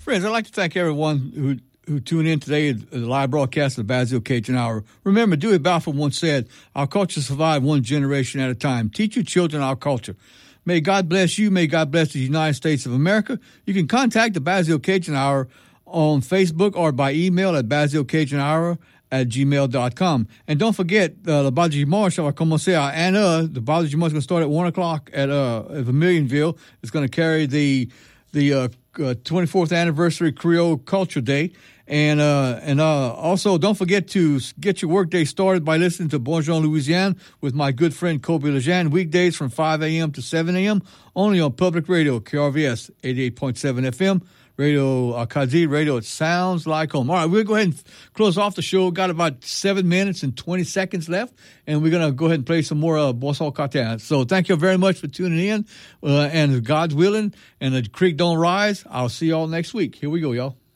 Friends, I'd like to thank everyone who tuned in today at the live broadcast of the Basel Cajun Hour. Remember, Dewey Balfour once said, our culture survives one generation at a time. Teach your children our culture. May God bless you. May God bless the United States of America. You can contact the Basel Cajun Hour on Facebook or by email at basilcajunhour@gmail.com. And don't forget, the Bal Dimanche, ça va commencer à 1 heure. The Bal Dimanche is going to start at 1 o'clock at Vermilionville. It's going to carry the 24th anniversary Creole Culture Day. And also, don't forget to get your workday started by listening to Bonjour Louisiane with my good friend Kobe Lejeune, weekdays from 5 a.m. to 7 a.m., only on public radio, KRVS 88.7 FM. Radio Kazi Radio, it sounds like home. All right, we'll go ahead and close off the show. Got about 7 minutes and 20 seconds left, and we're going to go ahead and play some more Bossa Cartel. So thank you very much for tuning in, and if God's willing and the creek don't rise, I'll see y'all next week. Here we go, y'all.